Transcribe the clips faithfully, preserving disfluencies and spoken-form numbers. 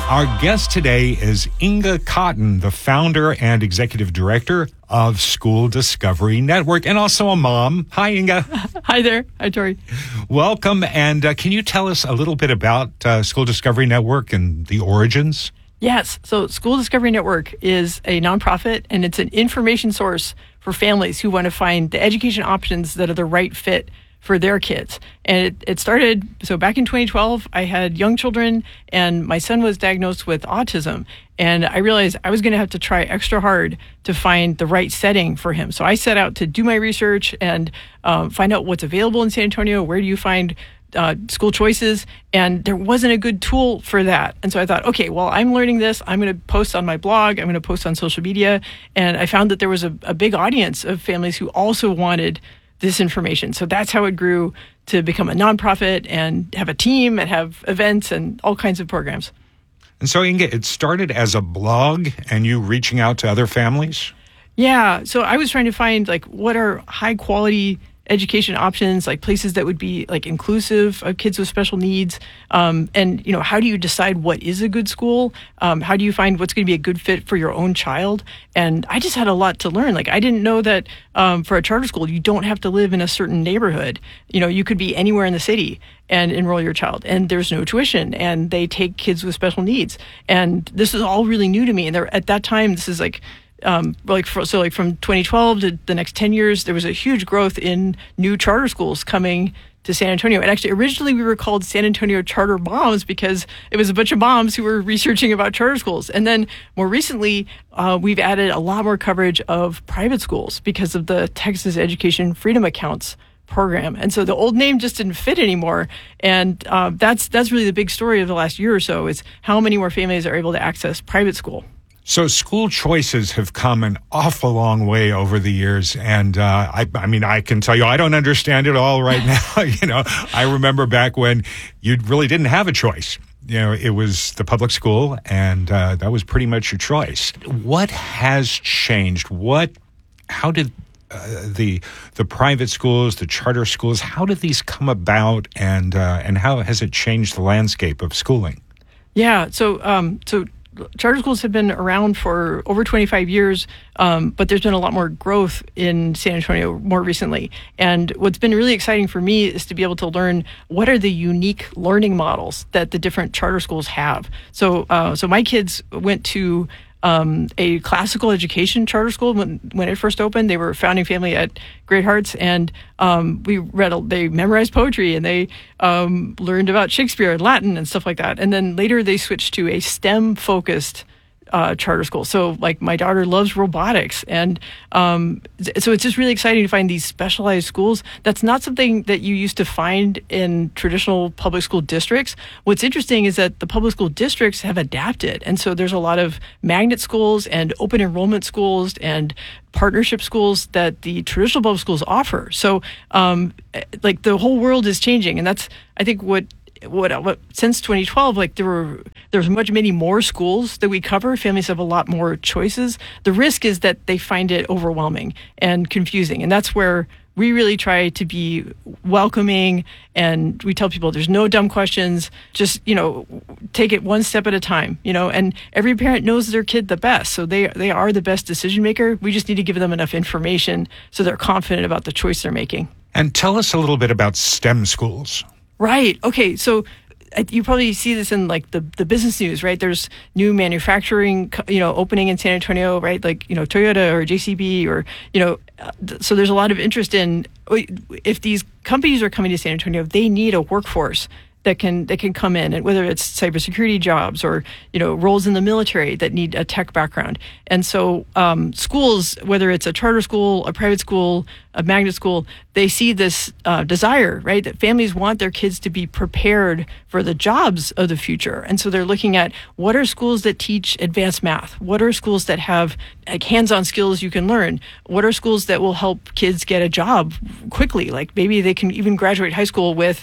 Our guest today is Inga Cotton, the founder and executive director of School Discovery Network, and also a mom. Hi, Inga. Hi there. Hi, Tori. Welcome. And uh, can you tell us a little bit about uh, School Discovery Network and the origins? Yes. So School Discovery Network is a nonprofit, and it's an information source for families who want to find the education options that are the right fit for their kids. And it, it started, so back in twenty twelve, I had young children, and my son was diagnosed with autism. And I realized I was going to have to try extra hard to find the right setting for him. So I set out to do my research and um, find out what's available in San Antonio. Where do you find uh, school choices? And there wasn't a good tool for that. And so I thought, okay, well, I'm learning this. I'm going to post on my blog. I'm going to post on social media. And I found that there was a, a big audience of families who also wanted this information. So that's how it grew to become a nonprofit and have a team and have events and all kinds of programs. And so, Inga, it started as a blog and you reaching out to other families? Yeah. So I was trying to find, like, what are high quality education options, like places that would be like inclusive of kids with special needs. Um, and, you know, how do you decide what is a good school? Um, how do you find what's going to be a good fit for your own child? And I just had a lot to learn. Like, I didn't know that um, for a charter school, you don't have to live in a certain neighborhood. You know, you could be anywhere in the city and enroll your child, and there's no tuition, and they take kids with special needs. And this is all really new to me. And there, at that time, this is like, Um, like for, so like from twenty twelve to the next ten years, there was a huge growth in new charter schools coming to San Antonio. And actually, originally we were called San Antonio Charter Moms because it was a bunch of moms who were researching about charter schools. And then more recently, uh, we've added a lot more coverage of private schools because of the Texas Education Freedom Accounts program. And so the old name just didn't fit anymore. And uh, that's that's really the big story of the last year or so, is how many more families are able to access private school. So school choices have come an awful long way over the years. And uh, I, I mean, I can tell you, I don't understand it all right now. You know, I remember back when you really didn't have a choice. You know, it was the public school, and uh, that was pretty much your choice. What has changed? What, how did uh, the the private schools, the charter schools, how did these come about, and uh, and how has it changed the landscape of schooling? Yeah, so um, so. Charter schools have been around for over twenty-five years, um, but there's been a lot more growth in San Antonio more recently. And what's been really exciting for me is to be able to learn what are the unique learning models that the different charter schools have. So, uh, so my kids went to um, a classical education charter school when when it first opened. They were a founding family at Great Hearts, and um, we read. A, they memorized poetry, and they um, learned about Shakespeare and Latin and stuff like that. And then later they switched to a STEM-focused uh, charter school. So, like, my daughter loves robotics, and um, so it's just really exciting to find these specialized schools. That's not something that you used to find in traditional public school districts. What's interesting is that the public school districts have adapted, and so there's a lot of magnet schools and open enrollment schools and partnership schools that the traditional public schools offer. So, um, like, the whole world is changing, and that's, I think, what. What, what since twenty twelve, like, there were there's much many more schools that we cover. Families have a lot more choices. The risk is that they find it overwhelming and confusing, and that's where we really try to be welcoming. And we tell people there's no dumb questions. Just, you know, take it one step at a time. You know, and every parent knows their kid the best, so they they are the best decision maker. We just need to give them enough information so they're confident about the choice they're making. And tell us a little bit about STEM schools. Right. Okay. So uh, you probably see this in, like, the, the business news, right? There's new manufacturing, you know, opening in San Antonio, right? Like, you know, Toyota or J C B, or, you know, uh, th- so there's a lot of interest in, if these companies are coming to San Antonio, they need a workforce that can that can come in, and whether it's cybersecurity jobs or, you know, roles in the military that need a tech background. And so um, schools, whether it's a charter school, a private school, a magnet school, they see this uh, desire, right, that families want their kids to be prepared for the jobs of the future. And so they're looking at, what are schools that teach advanced math? What are schools that have, like, hands-on skills you can learn? What are schools that will help kids get a job quickly? Like, maybe they can even graduate high school with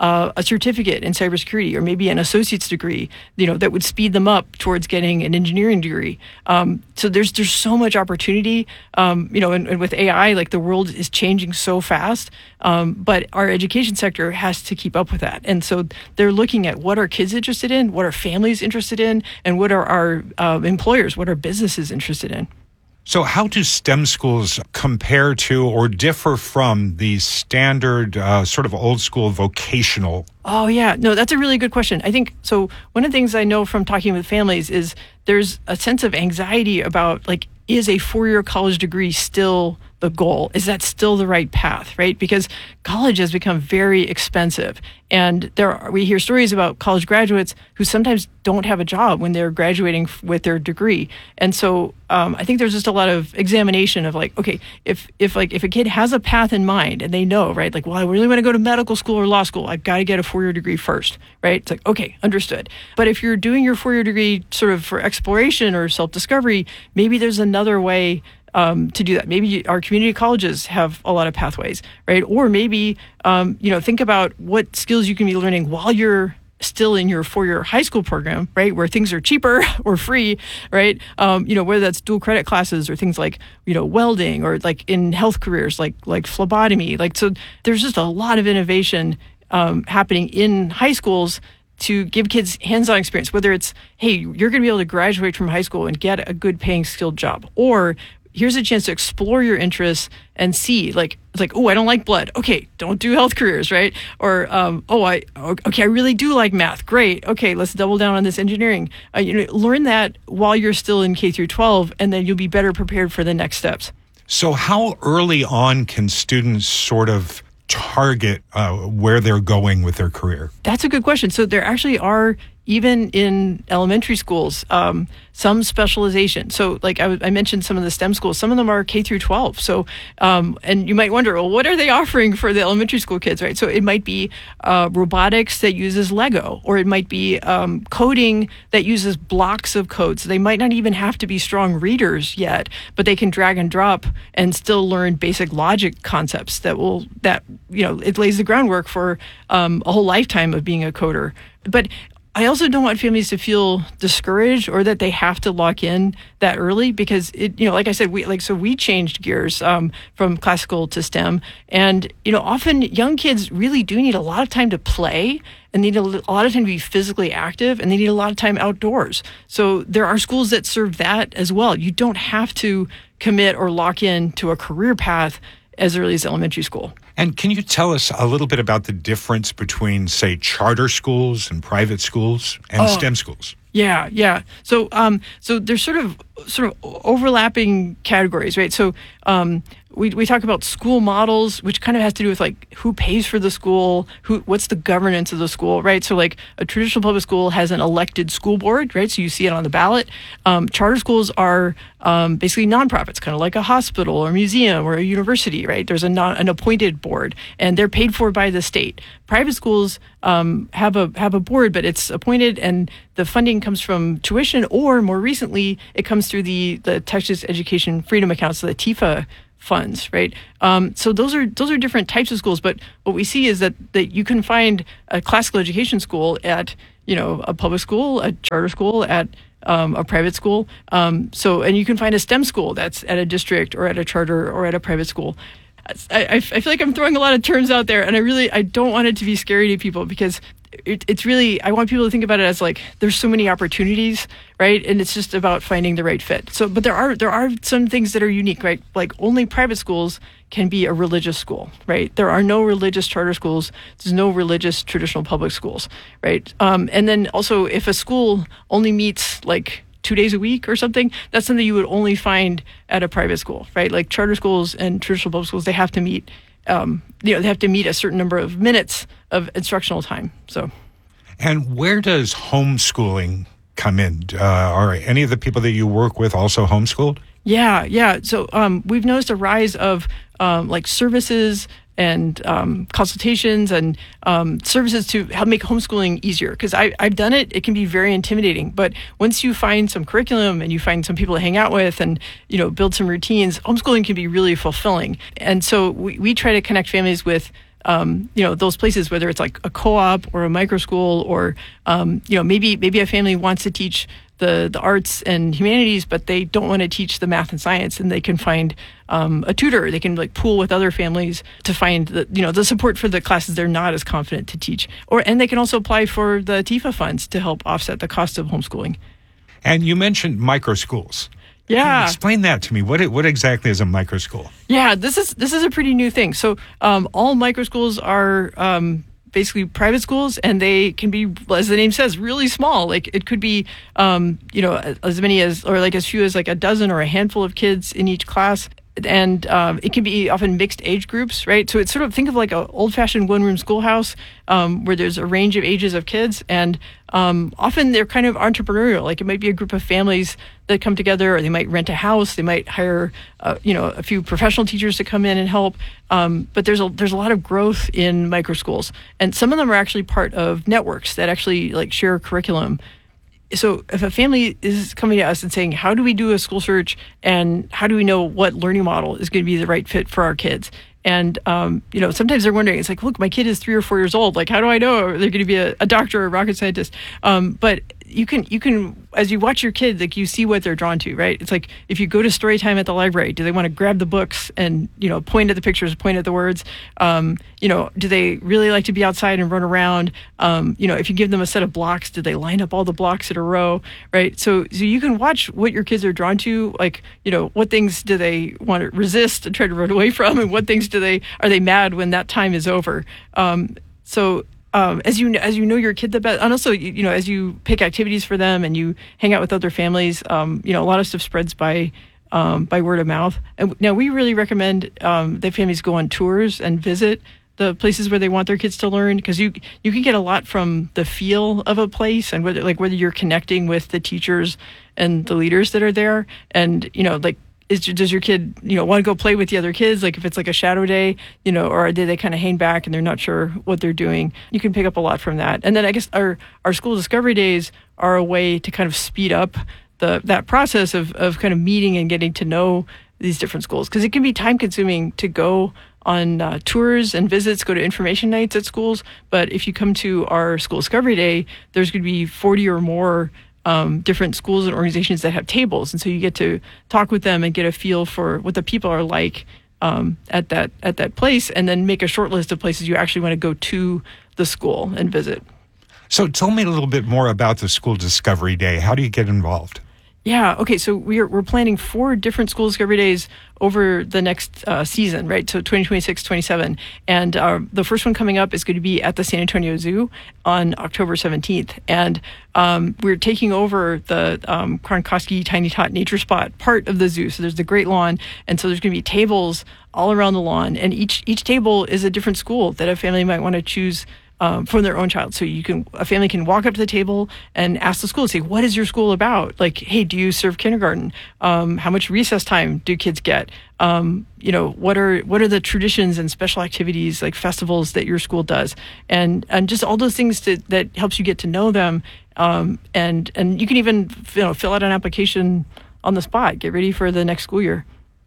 uh, a certificate in cybersecurity or maybe an associate's degree, you know, that would speed them up towards getting an engineering degree. Um, so there's there's so much opportunity, um, you know, and, and with A I, like the world is changing so fast, um, but our education sector has to keep up with that. And so they're looking at what are kids interested in, what are families interested in, and what are our uh, employers, what are businesses interested in. So how do STEM schools compare to or differ from the standard uh, sort of old school vocational? Oh, yeah. No, that's a really good question. I think so. One of the things I know from talking with families is there's a sense of anxiety about, like, is a four-year college degree still the goal? Is that still the right path, right? Because college has become very expensive. And there are, we hear stories about college graduates who sometimes don't have a job when they're graduating f- with their degree. And so um, I think there's just a lot of examination of like, okay, if if like if a kid has a path in mind and they know, right, like, well, I really want to go to medical school or law school, I've got to get a four-year degree first, right? It's like, okay, understood. But if you're doing your four-year degree sort of for exploration or self-discovery, maybe there's another way Um, to do that. Maybe our community colleges have a lot of pathways, right? Or maybe, um, you know, think about what skills you can be learning while you're still in your four-year high school program, right? Where things are cheaper or free, right? Um, you know, whether that's dual credit classes or things like, you know, welding or like in health careers, like, like phlebotomy. Like, so there's just a lot of innovation um, happening in high schools to give kids hands-on experience, whether it's, hey, you're going to be able to graduate from high school and get a good paying skilled job, or here's a chance to explore your interests and see, like, it's like, oh, I don't like blood. Okay, don't do health careers, right? Or, um, oh, I, okay, I really do like math. Great. Okay, let's double down on this engineering. Uh, you know, learn that while you're still in K through twelve, and then you'll be better prepared for the next steps. So how early on can students sort of target uh, where they're going with their career? That's a good question. So there actually are, even in elementary schools, um, some specialization. So like I, w- I mentioned some of the STEM schools, some of them are K through twelve. So, um, and you might wonder, well, what are they offering for the elementary school kids, right? So it might be uh, robotics that uses Lego, or it might be um, coding that uses blocks of code. So they might not even have to be strong readers yet, but they can drag and drop and still learn basic logic concepts that will, that, you know, it lays the groundwork for um, a whole lifetime of being a coder. But I also don't want families to feel discouraged or that they have to lock in that early, because it, you know, like I said, we like, so we changed gears um, from classical to STEM. And, you know, often young kids really do need a lot of time to play and need a, a lot of time to be physically active, and they need a lot of time outdoors. So there are schools that serve that as well. You don't have to commit or lock in to a career path as early as elementary school. And can you tell us a little bit about the difference between, say, charter schools and private schools and oh, STEM schools? Yeah, yeah. So, um, so there's sort of sort of overlapping categories, right? So, um, we we talk about school models, which kind of has to do with like who pays for the school, who what's the governance of the school, right? So, like a traditional public school has an elected school board, right? So you see it on the ballot. Um, charter schools are um, basically nonprofits, kind of like a hospital or museum or a university, right? There's a non, an appointed board, and they're paid for by the state. Private schools um, have a have a board, but it's appointed, and the funding comes from tuition, or more recently, it comes through the the Texas Education Freedom Account, so the T I F A funds, right? Um, so those are those are different types of schools, but what we see is that that you can find a classical education school at, you know, a public school, a charter school, at um, a private school. Um, so, and you can find a STEM school that's at a district or at a charter or at a private school. I, I feel like I'm throwing a lot of terms out there, and I really I don't want it to be scary to people, because it, it's really, I want people to think about it as like there's so many opportunities, right? And it's just about finding the right fit. So, but there are there are some things that are unique, right? Like only private schools can be a religious school, right? There are no religious charter schools. There's no religious traditional public schools, right? Um, and then also, if a school only meets like two days a week or something, that's something you would only find at a private school, right? Like charter schools and traditional public schools, they have to meet, um, you know, they have to meet a certain number of minutes of instructional time. So, and where does homeschooling come in? Uh, are any of the people that you work with also homeschooled? Yeah, yeah. So um, we've noticed a rise of um, like services and um, consultations and um, services to help make homeschooling easier. Because I've done it, it can be very intimidating. But once you find some curriculum and you find some people to hang out with and, you know, build some routines, homeschooling can be really fulfilling. And so we, we try to connect families with um, you know, those places, whether it's like a co-op or a micro school, or um, you know, maybe maybe a family wants to teach the the arts and humanities, but they don't want to teach the math and science, and they can find um, a tutor. They can like pool with other families to find the you know the support for the classes they're not as confident to teach, or and they can also apply for the T I F A funds to help offset the cost of homeschooling. And you mentioned micro schools. Yeah. Explain that to me. What what exactly is a micro school? Yeah, this is this is a pretty new thing. So um, all micro schools are um, basically private schools, and they can be, as the name says, really small. Like it could be, um, you know, as many as, or like as few as like a dozen or a handful of kids in each class. And um, it can be often mixed age groups, right? So it's sort of, think of like an old-fashioned one-room schoolhouse um, where there's a range of ages of kids, and um, often they're kind of entrepreneurial. Like it might be a group of families that come together, or they might rent a house. They might hire, uh, you know, a few professional teachers to come in and help. Um, but there's a there's a lot of growth in micro schools, and some of them are actually part of networks that actually like share curriculum. So if a family is coming to us and saying, how do we do a school search, and how do we know what learning model is going to be the right fit for our kids? And, um, you know, sometimes they're wondering, it's like, look, my kid is three or four years old. Like, how do I know they're going to be a, a doctor or a rocket scientist? Um, but you can, you can, as you watch your kid, like you see what they're drawn to, right? It's like, if you go to story time at the library, do they want to grab the books and, you know, point at the pictures, point at the words? Um, you know, do they really like to be outside and run around? Um, you know, if you give them a set of blocks, do they line up all the blocks in a row, right? So, so you can watch what your kids are drawn to, like, you know, what things do they want to resist and try to run away from, and what things do they, are they mad when that time is over? Um, so, Um, as you as you know your kid the best, and also you, you know as you pick activities for them and you hang out with other families, um, you know a lot of stuff spreads by um, by word of mouth. And now we really recommend um, that families go on tours and visit the places where they want their kids to learn, because you you can get a lot from the feel of a place, and whether like whether you're connecting with the teachers and the leaders that are there, and you know like. Is, does your kid, you know, want to go play with the other kids? Like if it's like a shadow day, you know, or do they kind of hang back and they're not sure what they're doing? You can pick up a lot from that. And then I guess our, our school discovery days are a way to kind of speed up the that process of, of kind of meeting and getting to know these different schools. Because it can be time consuming to go on uh, tours and visits, go to information nights at schools. But if you come to our school discovery day, there's going to be forty or more Um, different schools and organizations that have tables, and so you get to talk with them and get a feel for what the people are like um, at that at that place, and then make a short list of places you actually want to go to the school and visit. So tell me a little bit more about the School Discovery Day. How do you get involved? Yeah, okay, so we're we're planning four different school discovery days over the next uh, season, right? So twenty twenty-six, twenty-seven. And uh, the first one coming up is going to be at the San Antonio Zoo on October seventeenth. And um, we're taking over the um, Kronkosky Tiny Tot Nature Spot part of the zoo. So there's the Great Lawn, and so there's going to be tables all around the lawn. And each each table is a different school that a family might want to choose Um, for their own child. So you can, a family can walk up to the table and ask the school, say, what is your school about? Like, hey, do you serve kindergarten? Um, how much recess time do kids get? Um, you know, what are what are the traditions and special activities, like festivals, that your school does? And and just all those things that, that helps you get to know them. Um, and and you can even, you know, fill out an application on the spot, get ready for the next school year.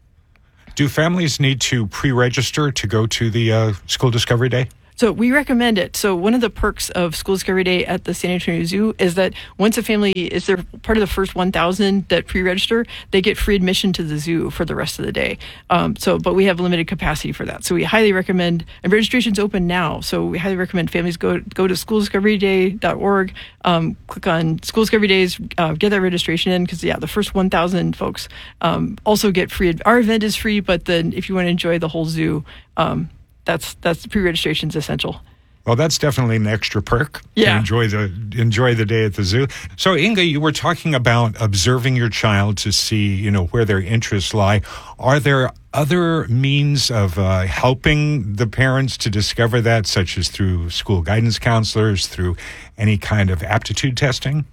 Do families need to pre-register to go to the uh, School Discovery Day? So we recommend it. So one of the perks of School Discovery Day at the San Antonio Zoo is that once a family is there part of the first one thousand that pre-register, they get free admission to the zoo for the rest of the day. Um, so, but we have limited capacity for that. So we highly recommend, and registration's open now. So we highly recommend families go go to school discovery day dot org, um, click on School Discovery Days, uh, get that registration in, because yeah, the first one thousand folks um, also get free. Our event is free, but then if you want to enjoy the whole zoo, um, That's that's pre-registration is essential. Well, that's definitely an extra perk yeah. to enjoy the enjoy the day at the zoo. So, Inga, you were talking about observing your child to see, you know, where their interests lie. Are there other means of uh, helping the parents to discover that, such as through school guidance counselors, through any kind of aptitude testing?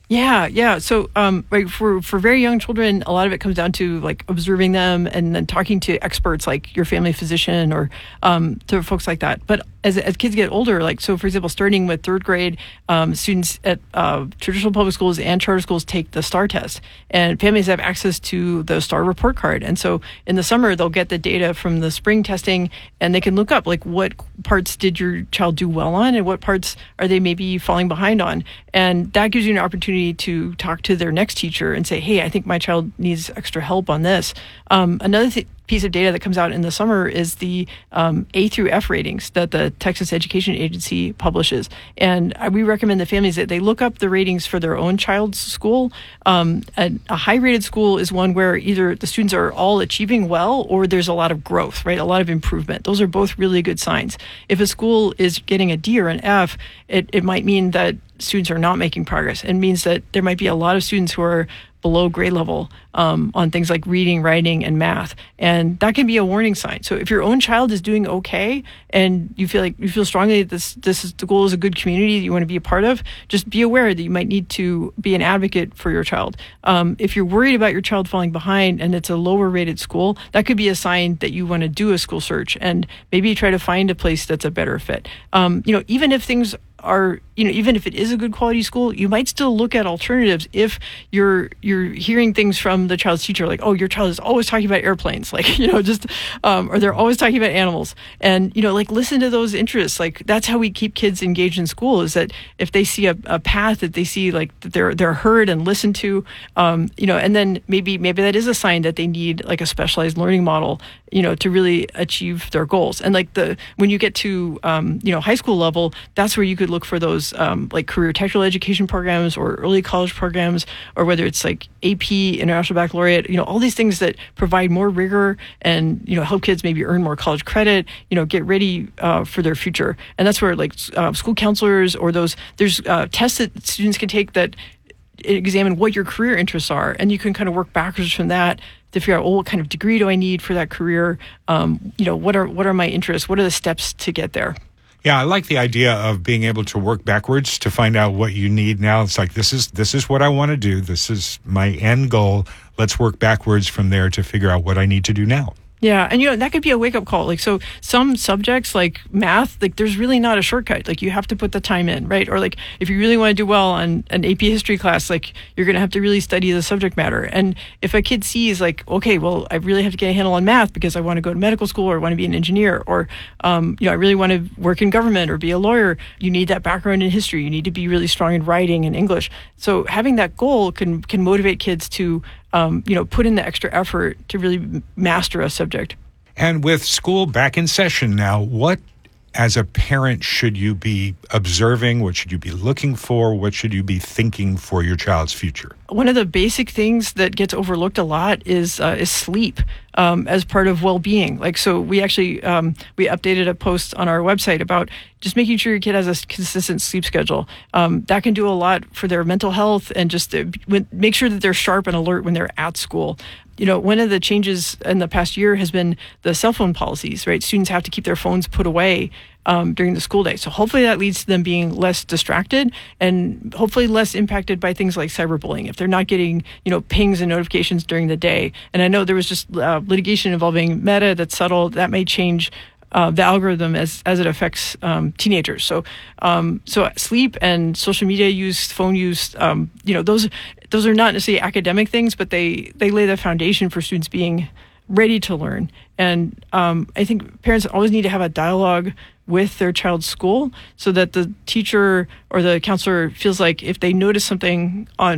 Yeah, yeah. So, um, right for for very young children, a lot of it comes down to like observing them and then talking to experts like your family physician or um, to folks like that. But as as kids get older, like so, for example, starting with third grade, um, students at uh, traditional public schools and charter schools take the STAR test, and families have access to the STAR report card. And so, in the summer, they'll get the data from the spring testing, and they can look up like what parts did your child do well on, and what parts are they maybe falling behind on, and that gives you an opportunity to talk to their next teacher and say, hey, I think my child needs extra help on this. Um, another th- piece of data that comes out in the summer is the um, A through F ratings that the Texas Education Agency publishes. And uh, we recommend the families that they look up the ratings for their own child's school. Um, a, a high-rated school is one where either the students are all achieving well or there's a lot of growth, right? A lot of improvement. Those are both really good signs. If a school is getting a D or an F, it, it might mean that students are not making progress. It means that there might be a lot of students who are below grade level um, on things like reading, writing, and math. And that can be a warning sign. So if your own child is doing okay and you feel like you feel strongly that this this is the goal is a good community that you want to be a part of, just be aware that you might need to be an advocate for your child. Um, if you're worried about your child falling behind and it's a lower rated school, that could be a sign that you want to do a school search and maybe try to find a place that's a better fit. Um, you know, even if things are, you know, even if it is a good quality school, you might still look at alternatives if you're you're hearing things from the child's teacher, like, oh, your child is always talking about airplanes, like, you know, just, um, or they're always talking about animals. And, you know, like, listen to those interests. Like, that's how we keep kids engaged in school, is that if they see a, a path that they see, like, that they're they're heard and listened to, um, you know, and then maybe maybe that is a sign that they need, like, a specialized learning model, you know, to really achieve their goals. And, like, the when you get to, um, you know, high school level, that's where you could look for those um, like career technical education programs or early college programs, or whether it's like A P, International Baccalaureate, you know, all these things that provide more rigor and, you know, help kids maybe earn more college credit, you know, get ready uh, for their future. And that's where like uh, school counselors or those, there's uh, tests that students can take that examine what your career interests are. And you can kind of work backwards from that to figure out, well, what kind of degree do I need for that career? Um, you know, what are what are my interests? What are the steps to get there? Yeah, I like the idea of being able to work backwards to find out what you need now. It's like, this is this is what I want to do. This is my end goal. Let's work backwards from there to figure out what I need to do now. Yeah, and you know, that could be a wake-up call. Like, so some subjects like math, like there's really not a shortcut. Like, you have to put the time in, right? Or like, if you really want to do well on an A P history class, like you're going to have to really study the subject matter. And if a kid sees like, okay, well, I really have to get a handle on math because I want to go to medical school or I want to be an engineer, or, um, you know, I really want to work in government or be a lawyer, you need that background in history. You need to be really strong in writing and English. So having that goal can can motivate kids to Um, you know, put in the extra effort to really master a subject. And with school back in session now, what, as a parent, should you be observing? What should you be looking for? What should you be thinking for your child's future? One of the basic things that gets overlooked a lot is uh, is sleep um, as part of well-being. Like, so we actually um, we updated a post on our website about just making sure your kid has a consistent sleep schedule. Um, that can do a lot for their mental health and just uh, make sure that they're sharp and alert when they're at school. You know, one of the changes in the past year has been the cell phone policies, right? Students have to keep their phones put away um, during the school day. So hopefully that leads to them being less distracted and hopefully less impacted by things like cyberbullying if they're not getting, you know, pings and notifications during the day. And I know there was just uh, litigation involving Meta that's settled. That may change Uh, the algorithm as as it affects um, teenagers. So, um, so sleep and social media use, phone use, um, you know, those those are not necessarily academic things, but they they lay the foundation for students being ready to learn. And um, I think parents always need to have a dialogue with their child's school so that the teacher or the counselor feels like if they notice something on